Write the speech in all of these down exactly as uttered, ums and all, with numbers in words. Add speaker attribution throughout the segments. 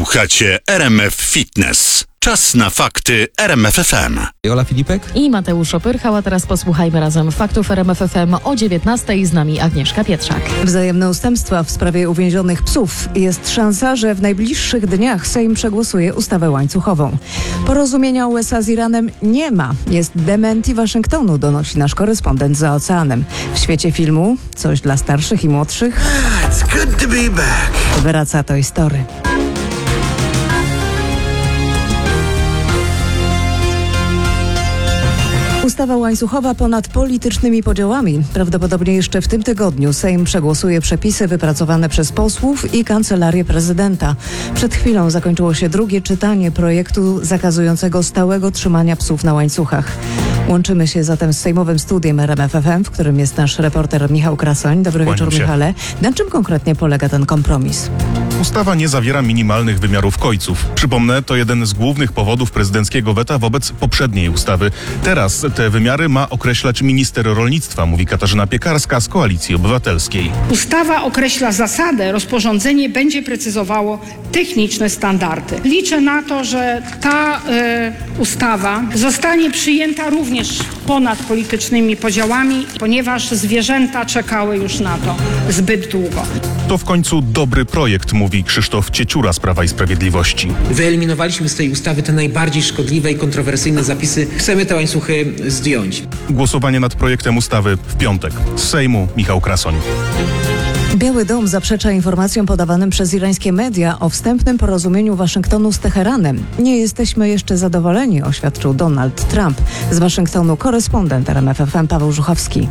Speaker 1: Słuchacie R M F Fitness. Czas na fakty R M F F M.
Speaker 2: Ola Filipek
Speaker 3: i Mateusz Opyrchał, a teraz posłuchajmy razem faktów R M F F M o dziewiętnastej. Z nami Agnieszka Pietrzak.
Speaker 4: Wzajemne ustępstwa w sprawie uwięzionych psów. Jest szansa, że w najbliższych dniach Sejm przegłosuje ustawę łańcuchową. Porozumienia U S A z Iranem nie ma. Jest dementi Waszyngtonu, donosi nasz korespondent za oceanem. W świecie filmu coś dla starszych i młodszych.
Speaker 5: It's good to be back.
Speaker 4: Wraca Toy Story. Ustawa łańcuchowa ponad politycznymi podziałami. Prawdopodobnie jeszcze w tym tygodniu Sejm przegłosuje przepisy wypracowane przez posłów i Kancelarię Prezydenta. Przed chwilą zakończyło się drugie czytanie projektu zakazującego stałego trzymania psów na łańcuchach. Łączymy się zatem z sejmowym studiem R M F F M, w którym jest nasz reporter Michał Krasoń. Dobry
Speaker 6: Kłaniam
Speaker 4: wieczór,
Speaker 6: się.
Speaker 4: Michale. Na czym konkretnie polega ten kompromis?
Speaker 6: Ustawa nie zawiera minimalnych wymiarów kojców. Przypomnę, to jeden z głównych powodów prezydenckiego weta wobec poprzedniej ustawy. Teraz te wymiary ma określać minister rolnictwa, mówi Katarzyna Piekarska z Koalicji Obywatelskiej.
Speaker 7: Ustawa określa zasadę, rozporządzenie będzie precyzowało techniczne standardy. Liczę na to, że ta e, ustawa zostanie przyjęta również ponad politycznymi podziałami, ponieważ zwierzęta czekały już na to zbyt długo.
Speaker 6: To w końcu dobry projekt, mówi Krzysztof Cieciura z Prawa i Sprawiedliwości.
Speaker 8: Wyeliminowaliśmy z tej ustawy te najbardziej szkodliwe i kontrowersyjne zapisy. Chcemy te łańcuchy zdjąć.
Speaker 6: Głosowanie nad projektem ustawy w piątek. Z Sejmu Michał Krasoń.
Speaker 4: Biały Dom zaprzecza informacjom podawanym przez irańskie media o wstępnym porozumieniu Waszyngtonu z Teheranem. Nie jesteśmy jeszcze zadowoleni, oświadczył Donald Trump. Z Waszyngtonu korespondent R M F F M Paweł Żuchowski.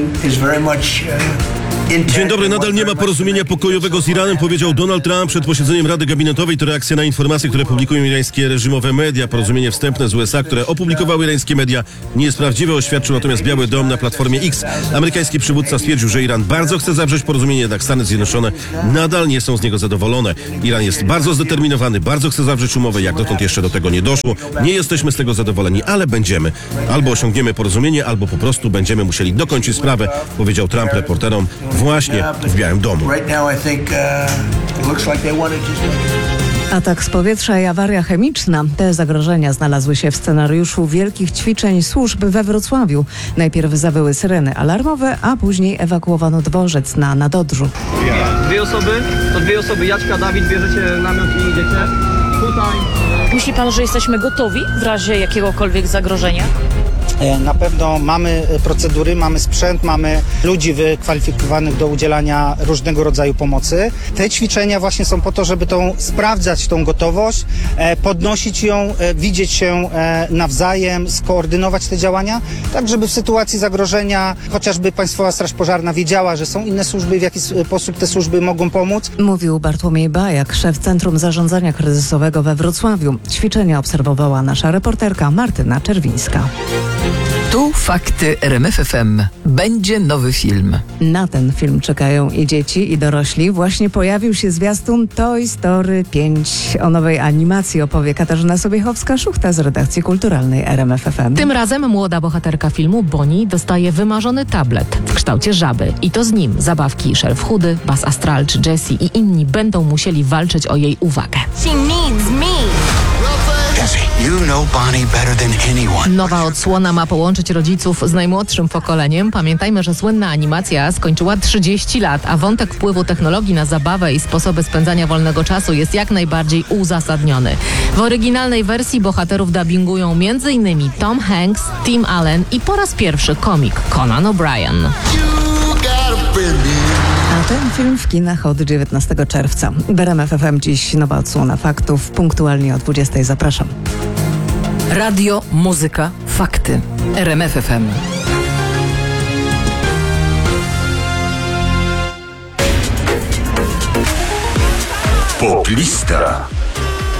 Speaker 9: Dzień dobry, nadal nie ma porozumienia pokojowego z Iranem, powiedział Donald Trump przed posiedzeniem Rady Gabinetowej. To reakcja na informacje, które publikują irańskie reżimowe media. Porozumienie wstępne z U S A, które opublikowały irańskie media, nie jest prawdziwe, oświadczył natomiast Biały Dom na platformie X. Amerykański przywódca stwierdził, że Iran bardzo chce zawrzeć porozumienie, jednak Stany Zjednoczone nadal nie są z niego zadowolone. Iran jest bardzo zdeterminowany, bardzo chce zawrzeć umowę, jak dotąd jeszcze do tego nie doszło. Nie jesteśmy z tego zadowoleni, ale będziemy. Albo osiągniemy porozumienie, albo po prostu będziemy musieli dokończyć sprawę, powiedział Trump reporterom właśnie w Białym Domu.
Speaker 4: Atak z powietrza i awaria chemiczna. Te zagrożenia znalazły się w scenariuszu wielkich ćwiczeń służb we Wrocławiu. Najpierw zawyły syreny alarmowe, a później ewakuowano dworzec na Nadodrzu.
Speaker 10: Dwie osoby, to dwie osoby, Jaćka, Dawid, bierzecie namiot i idziecie. Tutaj.
Speaker 3: Myśli pan, że jesteśmy gotowi w razie jakiegokolwiek zagrożenia?
Speaker 11: Na pewno mamy procedury, mamy sprzęt, mamy ludzi wykwalifikowanych do udzielania różnego rodzaju pomocy. Te ćwiczenia właśnie są po to, żeby tą, sprawdzać tą gotowość, podnosić ją, widzieć się nawzajem, skoordynować te działania, tak żeby w sytuacji zagrożenia chociażby Państwowa Straż Pożarna wiedziała, że są inne służby i w jaki sposób te służby mogą pomóc.
Speaker 4: Mówił Bartłomiej Bajak, szef Centrum Zarządzania Kryzysowego we Wrocławiu. Ćwiczenia obserwowała nasza reporterka Martyna Czerwińska.
Speaker 12: Tu fakty R M F F M. Będzie nowy film.
Speaker 4: Na ten film czekają i dzieci, i dorośli. Właśnie pojawił się zwiastun Toy Story pięć. O nowej animacji opowie Katarzyna Sobiechowska-Szuchta z redakcji kulturalnej R M F F M.
Speaker 3: Tym razem młoda bohaterka filmu Bonnie dostaje wymarzony tablet w kształcie żaby. I to z nim zabawki Szelf Chudy, Buzz Astral czy Jessie i inni będą musieli walczyć o jej uwagę.
Speaker 13: She needs me.
Speaker 5: You know Bonnie better than anyone.
Speaker 3: Nowa odsłona ma połączyć rodziców z najmłodszym pokoleniem. Pamiętajmy, że słynna animacja skończyła trzydzieści lat, a wątek wpływu technologii na zabawę i sposoby spędzania wolnego czasu jest jak najbardziej uzasadniony. W oryginalnej wersji bohaterów dubbingują między innymi Tom Hanks, Tim Allen i po raz pierwszy komik Conan O'Brien.
Speaker 4: A ten film w kinach od dziewiętnastego czerwca. W R M F F M dziś nowa odsłona faktów. Punktualnie o dwudziestej zapraszam.
Speaker 12: Radio, muzyka, fakty. R M F F M.
Speaker 1: Poplista.